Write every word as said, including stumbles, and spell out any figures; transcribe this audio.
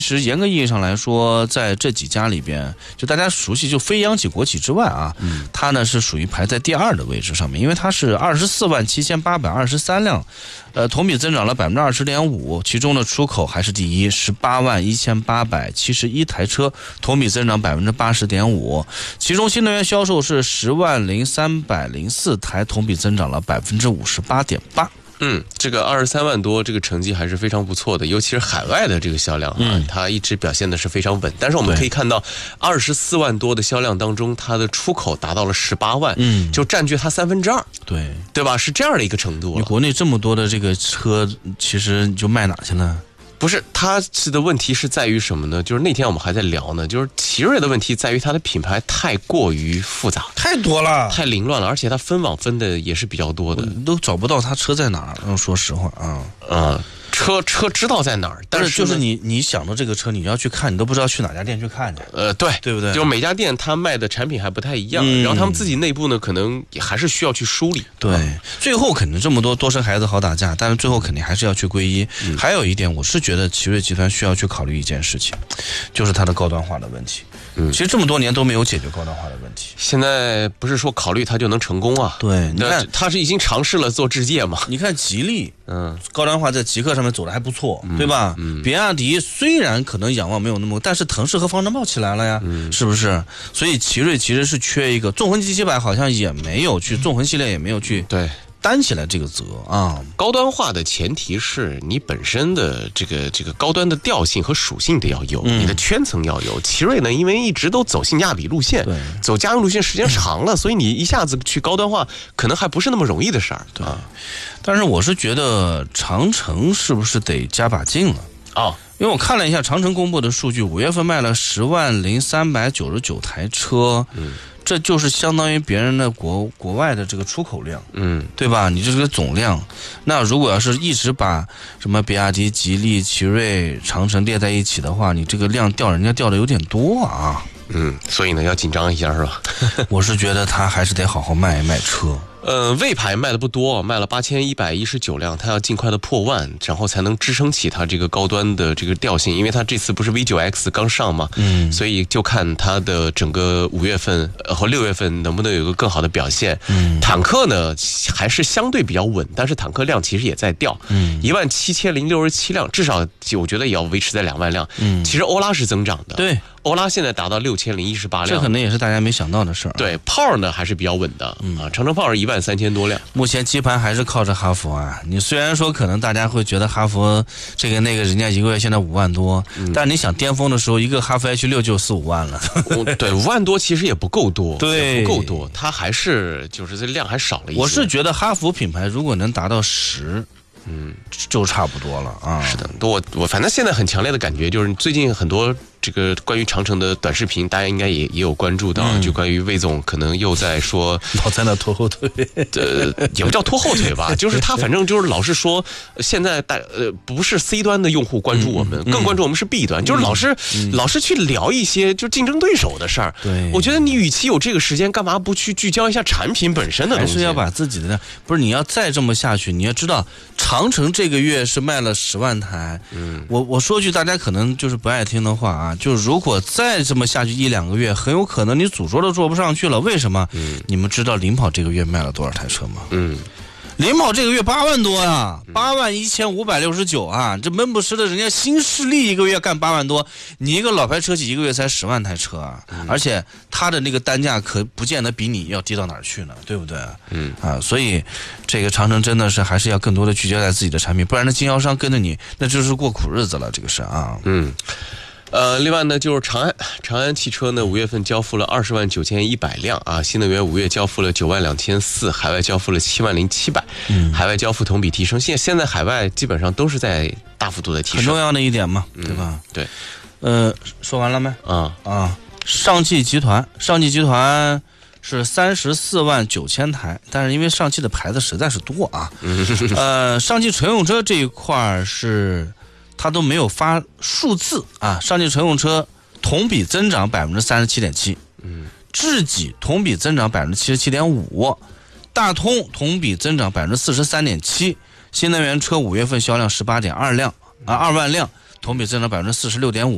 其实严格意义上来说，在这几家里边，就大家熟悉就非央企国企之外啊，嗯，它呢是属于排在第二的位置上面，因为它是二十四万七千八百二十三辆，呃，同比增长了百分之二十点五，其中的出口还是第一，十八万一千八百七十一台车，同比增长百分之八十点五，其中新能源销售是十万零三百零四台，同比增长了百分之五十八点八。 嗯，这个二十三万多，这个成绩还是非常不错的，尤其是海外的这个销量啊，嗯、它一直表现的是非常稳。但是我们可以看到，二十四万多的销量当中，它的出口达到了十八万，嗯，就占据它三分之二， 对对吧？是这样的一个程度了。 你国内这么多的这个车，其实你就卖哪去了？ 不是，它的问题是在于什么呢？就是那天我们还在聊呢，就是奇瑞的问题在于它的品牌太过于复杂， 太多了， 太凌乱了，而且它分网分的也是比较多的， 都找不到它车在哪儿。说实话啊， 嗯。车车知道在哪儿，但是就是你你想到这个车，你要去看，你都不知道去哪家店去看去。 呃，对， 对不对？ 就是每家店它卖的产品还不太一样，嗯、然后他们自己内部呢，可能也还是需要去梳理。 对，嗯、最后肯定这么多多生孩子好打架，但是最后肯定还是要去归一。嗯、还有一点，我是觉得奇瑞集团需要去考虑一件事情，就是它的高端化的问题。嗯，其实这么多年都没有解决高端化的问题。 现在不是说考虑它就能成功啊？ 对，你看它是已经尝试了做智界嘛？ 你看吉利，嗯，高端化在极客上面走的还不错。对吧？嗯，比亚迪虽然可能仰望没有那么，但是腾势和方程豹起来了呀，嗯、是不是？所以奇瑞其实是缺一个纵横 G 七百，好像也没有去纵横系列也没有去对担起来这个责啊。 高端化的前提是你本身的这个这个高端的调性和属性得要有，嗯、你的圈层要有。奇瑞呢，因为一直都走性价比路线，走家用路线时间长了，嗯、所以你一下子去高端化，可能还不是那么容易的事儿。 对。啊但是我是觉得长城是不是得加把劲了啊？哦、因为我看了一下长城公布的数据，五月份卖了十万零三百九十九台车，嗯，这就是相当于别人的国国外的这个出口量，嗯，对吧？你这个总量，那如果要是一直把什么比亚迪、吉利、奇瑞、长城列在一起的话，你这个量掉人家掉的有点多啊。 嗯，所以呢要紧张一下是吧？ 我是觉得他还是得好好卖一卖车。 呃，魏牌卖的不多，卖了八千一百一十九辆，它要尽快的破万，然后才能支撑起它这个高端的这个调性，因为它这次不是 V 九 X 刚上嘛，嗯，所以就看它的整个五月份和六月份能不能有一个更好的表现。嗯，坦克呢还是相对比较稳，但是坦克量其实也在掉，嗯，一万七千零六十七辆，至少我觉得也要维持在两万辆。嗯，其实欧拉是增长的， 对。 欧拉现在达到六千零一十八辆， 这可能也是大家没想到的事儿。 对，炮呢还是比较稳的，嗯、啊，长城炮是一万三千多辆。 目前基盘还是靠着哈弗啊。你虽然说可能大家会觉得哈弗这个那个人家一个月现在五万多，嗯、但你想巅峰的时候，一个哈弗 H 六就四五万了。 对，五万多其实也不够多， 对， 不够多，它还是就是这量还少了一些。 我是觉得哈弗品牌如果能达到十。嗯，就差不多了啊。 是的，我我反正现在很强烈的感觉就是最近很多这个关于长城的短视频，大家应该也也有关注到，嗯、就关于魏总可能又在说老在那拖后腿， 呃，也不叫拖后腿吧，就是他反正就是老是说现在大呃不是 C 端的用户关注我们，嗯、更关注我们是 B 端，嗯、就是老是、嗯、老是去聊一些就竞争对手的事儿。 对， 我觉得你与其有这个时间，干嘛不去聚焦一下产品本身的东西？ 还是要把自己的不是你要再这么下去，你要知道。长城这个月是卖了十万台，嗯，我我说句大家可能就是不爱听的话啊，就是如果再这么下去一两个月，很有可能你组装都做不上去了。为什么？嗯，你们知道领跑这个月卖了多少台车吗？嗯。领跑这个月八万多呀，八万一千五百六十九啊！这闷不实的，人家新势力一个月干八万多，你一个老牌车企一个月才十万台车啊！嗯、而且它的那个单价可不见得比你要低到哪儿去呢，对不对？嗯啊，所以这个长城真的是还是要更多的聚焦在自己的产品，不然那经销商跟着你，那就是过苦日子了，这个是啊。 嗯。呃，另外呢，就是长安，长安汽车呢，五月份交付了二十万九千一百辆啊，新能源五月交付了九万两千四，海外交付了七万零七百，嗯，海外交付同比提升，现现在海外基本上都是在大幅度的提升， 很重要的一点嘛，嗯、对吧？ 对， 呃，说完了没？啊啊，上汽集团，上汽集团是三十四万九千台，但是因为上汽的牌子实在是多啊，呃，上汽乘用车这一块是。它都没有发数字啊，上汽乘用车同比增长百分之三十七点七，嗯，智己同比增长百分之七十七点五，大通同比增长百分之四十三点七，新能源车五月份销量十八点二辆啊，二万辆，同比增长百分之四十六点五。